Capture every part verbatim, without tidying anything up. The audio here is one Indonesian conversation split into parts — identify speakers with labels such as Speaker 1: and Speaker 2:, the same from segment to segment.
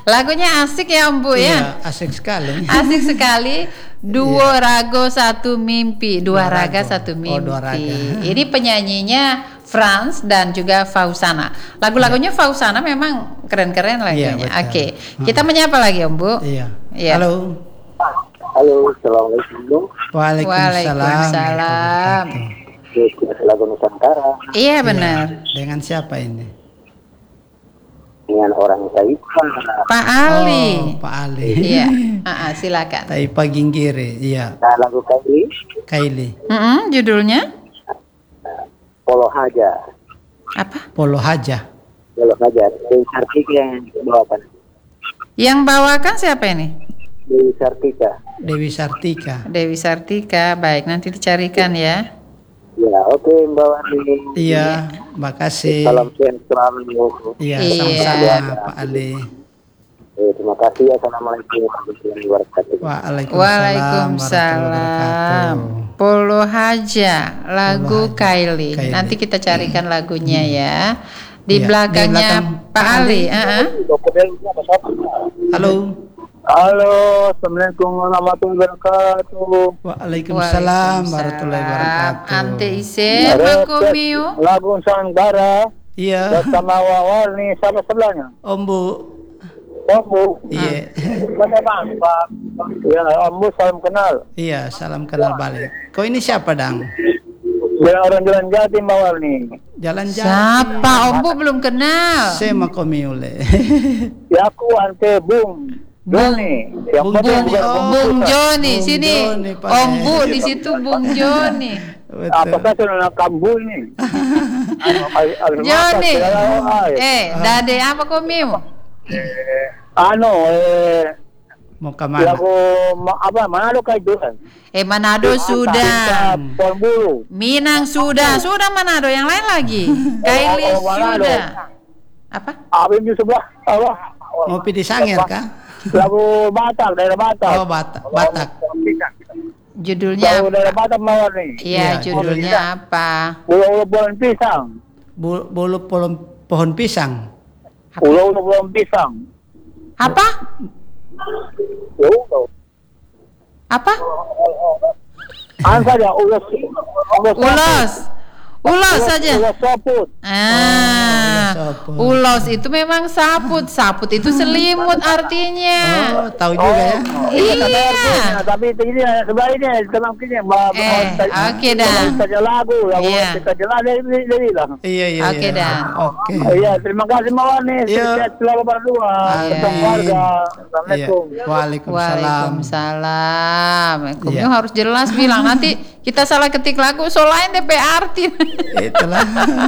Speaker 1: Lagunya asik ya Om Bu ya.
Speaker 2: Iya, asik sekali.
Speaker 1: Asik sekali. Duo
Speaker 2: Iya.
Speaker 1: rago satu mimpi, dua,
Speaker 2: Dua
Speaker 1: raga
Speaker 2: rago.
Speaker 1: satu mimpi.
Speaker 2: Oh, dua raga.
Speaker 1: Ini penyanyinya Franz dan juga Fausana. Lagu-lagunya Fausana memang keren-keren lagunya.
Speaker 2: Iya, betul.
Speaker 1: Oke, kita menyapa lagi Om Bu.
Speaker 2: Iya.
Speaker 1: Iya.
Speaker 2: Halo.
Speaker 3: Halo, assalamualaikum.
Speaker 2: Waalaikumsalam.
Speaker 1: Waalaikumsalam.
Speaker 3: Lagu Nusantara
Speaker 1: Iya benar.
Speaker 2: Iya. Dengan siapa ini?
Speaker 3: dengan orang Taipan.
Speaker 1: Pak Ali.
Speaker 2: Oh, Pak Ali.
Speaker 1: Iya. Ah, ah, silakan.
Speaker 2: Taipa Ginggiri. Iya.
Speaker 3: Nah, lagu Kaili,
Speaker 2: Kaili.
Speaker 1: Mm-mm, judulnya
Speaker 3: Polo Haja.
Speaker 1: apa?
Speaker 2: Polo Haja.
Speaker 3: Polo Haja. Dewi Sartika yang bawakan.
Speaker 1: Yang bawakan siapa ini?
Speaker 3: Dewi Sartika.
Speaker 2: Dewi Sartika.
Speaker 1: Dewi Sartika. Baik, nanti dicarikan ya.
Speaker 3: Ya, oke Mbak Wani.
Speaker 2: Iya, makasih.
Speaker 3: Salam sehat selalu.
Speaker 2: Iya,
Speaker 1: Iya.
Speaker 2: sama-sama Pak Ali.
Speaker 3: Eh, terima kasih. Assalamualaikum warahmatullahi wabarakatuh.
Speaker 2: Waalaikumsalam.
Speaker 1: Waalaikumsalam. Polo Haja, lagu
Speaker 2: Polo Haja.
Speaker 1: Kaili.
Speaker 2: Kaili.
Speaker 1: Nanti kita carikan lagunya ya. Di
Speaker 2: Iya,
Speaker 1: belakangnya
Speaker 2: di belakang
Speaker 1: Pak Ali. Ah, ah.
Speaker 2: Halo.
Speaker 3: Halo, assalamualaikum warahmatullahi wabarakatuh.
Speaker 2: Waalaikumsalam warahmatullahi wabarakatuh.
Speaker 1: Ante ise makomiu.
Speaker 3: Lagu Nusantara
Speaker 2: Iya,
Speaker 3: bersama Warni siapa sebelahnya?
Speaker 2: Om Bu.
Speaker 3: Ombu.
Speaker 2: Iya.
Speaker 3: Bagaimana Pak? Ya, Ombu salam kenal.
Speaker 2: Iya, salam kenal balik. Kau ini siapa, Dang?
Speaker 3: Dia orang Jalan Jati Mbak Warni.
Speaker 2: Jalan-jalan.
Speaker 1: Siapa? Om Bu belum kenal.
Speaker 2: Saya makomiule.
Speaker 3: Ya aku ante Bung. Joni. Yang
Speaker 2: Bung
Speaker 3: penting
Speaker 2: Joni,
Speaker 3: bukan
Speaker 2: oh.
Speaker 1: Bung Joni
Speaker 2: Bung
Speaker 1: sini.
Speaker 2: Joni, Pak.
Speaker 1: Om Bu di situ Bung Joni.
Speaker 3: Apa
Speaker 2: Betul.
Speaker 3: saja nak kambu ini?
Speaker 1: Joni. Eh, dade apa komiu?
Speaker 3: Anu, eh,
Speaker 2: Mau ke mana?
Speaker 3: lagu ma- apa? Manado kayak jualan.
Speaker 1: Eh Manado sudah.
Speaker 3: Pembulu.
Speaker 1: Minang sudah, sudah Manado, yang lain lagi. Kaili
Speaker 3: Oh, Manado.
Speaker 1: sudah. Apa?
Speaker 3: Abim di sebelah. Apa?
Speaker 2: Ngopi di Sangir kah?
Speaker 3: Lagu Batak, daerah Batak.
Speaker 2: Oh, Batak. Batak.
Speaker 1: Judulnya
Speaker 3: Lagu daerah
Speaker 1: apa?
Speaker 3: Batak Mbak Warni.
Speaker 1: Iya,
Speaker 2: Iya,
Speaker 1: judulnya apa?
Speaker 3: Pulau Bulan Pisang.
Speaker 2: Bu- Bulu pohon, pohon pisang.
Speaker 3: Pulau Bulan Pisang.
Speaker 1: Apa?
Speaker 3: Pulau.
Speaker 1: Apa?
Speaker 3: An saja ulos.
Speaker 1: Ulos. Ulos saja.
Speaker 3: Ulos saput.
Speaker 1: Ah,
Speaker 2: Oh, saput.
Speaker 1: ulos itu memang saput. Saput itu selimut artinya.
Speaker 2: Oh, tahu juga ya.
Speaker 1: Iya.
Speaker 3: Tapi ini sebelah ini tenang kini Mbak.
Speaker 1: Eh, oke dah.
Speaker 3: Saja lagu, lagu
Speaker 1: Iya.
Speaker 3: kita jelas dari dari lah.
Speaker 2: Iya, iya.
Speaker 1: Oke,
Speaker 2: iya.
Speaker 1: Dan.
Speaker 2: Oke.
Speaker 3: Iya, terima kasih Mbak Wani.
Speaker 2: Iya.
Speaker 3: Sehat selalu berdua.
Speaker 1: Amin.
Speaker 3: Tetap keluarga.
Speaker 2: Iya.
Speaker 3: Assalamualaikum.
Speaker 2: Waalaikumsalam.
Speaker 1: Waalaikumsalam. Kamu
Speaker 2: Iya.
Speaker 1: harus jelas bilang, nanti kita salah ketik lagu so lain D P arti.
Speaker 2: Itulah.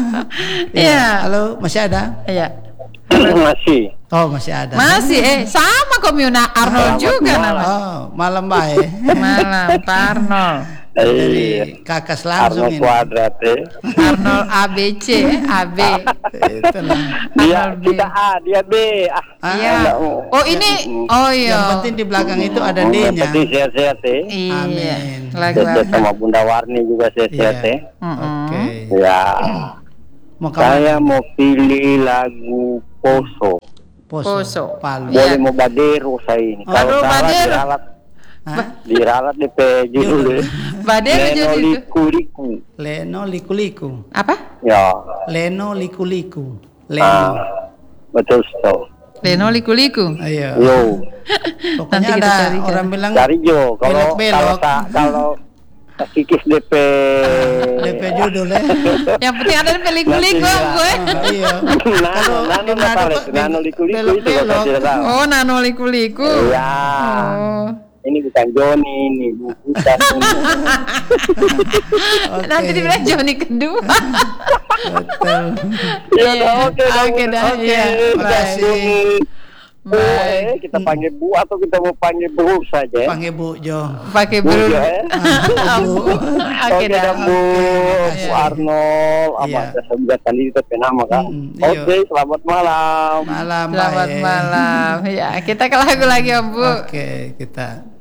Speaker 1: Iya.
Speaker 2: Halo, masih ada?
Speaker 1: Iya.
Speaker 3: Masih.
Speaker 2: Oh, masih ada.
Speaker 1: Masih eh sama Komuna Arnold juga nama.
Speaker 2: Oh, malam baik.
Speaker 1: Malam Pak Arnold.
Speaker 2: Dari Kakas langsung ini.
Speaker 3: Kuadrat eh.
Speaker 1: Arnold A B C, A B.
Speaker 2: Itulah.
Speaker 3: Dia
Speaker 1: Arnold B.
Speaker 3: kita A, dia B. Ah,
Speaker 2: Ah,
Speaker 1: Iya.
Speaker 3: enggak.
Speaker 1: Oh ini, oh
Speaker 2: Yang
Speaker 1: iya.
Speaker 2: penting di belakang itu ada
Speaker 3: Yang
Speaker 2: D-nya.
Speaker 3: penting sehat-sehat eh.
Speaker 1: Iya.
Speaker 2: Amin.
Speaker 1: Lagu
Speaker 3: Sehat
Speaker 1: apa?
Speaker 3: sama Bunda Warni juga sehat-sehat
Speaker 2: Iya.
Speaker 3: eh.
Speaker 1: Mm-mm.
Speaker 2: Oke.
Speaker 3: Ya.
Speaker 2: Mau ke
Speaker 3: Saya
Speaker 2: mana?
Speaker 3: mau pilih lagu Poso.
Speaker 2: Poso.
Speaker 1: Poso.
Speaker 2: Palu.
Speaker 1: Iya.
Speaker 3: Boleh mau Badero saya ini.
Speaker 2: Oh.
Speaker 3: Kalau
Speaker 1: Aduh,
Speaker 3: salah
Speaker 1: Badero.
Speaker 3: diralat,
Speaker 2: Hah?
Speaker 3: diralat di P judul.
Speaker 1: Badero jadi itu.
Speaker 3: Liku-liku.
Speaker 2: Leno liku-liku.
Speaker 1: Apa?
Speaker 3: Ya.
Speaker 2: Leno liku-liku.
Speaker 3: Ah,
Speaker 2: Leno.
Speaker 3: betul so.
Speaker 1: Leno liku-liku.
Speaker 2: Ayo.
Speaker 3: Yo,
Speaker 1: Nanti
Speaker 2: Pokoknya
Speaker 1: kita
Speaker 2: ada
Speaker 1: carikan.
Speaker 2: orang bilang
Speaker 3: cari Jo. Kalau
Speaker 2: Belok-belok.
Speaker 3: kalau tak kalau tak kikis D P.
Speaker 2: D P judul ya.
Speaker 1: Yang penting ada liku-liku gue.
Speaker 2: Oh, iya.
Speaker 3: Nano, nano
Speaker 2: di Manado,
Speaker 3: Natale,
Speaker 2: Pak,
Speaker 3: nano liku-liku itu kalau
Speaker 2: belok-belok.
Speaker 3: tidak tahu.
Speaker 1: Oh, nano liku-liku.
Speaker 3: Iya.
Speaker 1: Oh.
Speaker 3: Ini bukan Joni, ini bukan.
Speaker 2: Oke.
Speaker 1: Nanti dibilang Joni kedua.
Speaker 2: Betul.
Speaker 3: Ya,
Speaker 1: Iya.
Speaker 3: oke,
Speaker 1: Oke dah.
Speaker 2: Oke.
Speaker 1: Iya.
Speaker 2: Makasih.
Speaker 3: Bu,
Speaker 1: Baik.
Speaker 3: eh, kita panggil Bu atau kita mau panggil Bu saja?
Speaker 2: Panggil Bu Jo.
Speaker 1: Pakai
Speaker 3: Bu
Speaker 1: bulu.
Speaker 3: Jo, eh?
Speaker 2: Ah, Bu.
Speaker 1: Oke dah.
Speaker 3: dah, Bu.
Speaker 2: Oke.
Speaker 3: Bu Arnold, apa
Speaker 2: Iya.
Speaker 3: saya sebut tadi itu nama kan?
Speaker 2: Mm, iya.
Speaker 3: Oke, selamat malam.
Speaker 2: Malam
Speaker 1: Selamat
Speaker 2: baik.
Speaker 1: malam. Ya, kita ke lagu lagi Om Bu.
Speaker 2: Oke, kita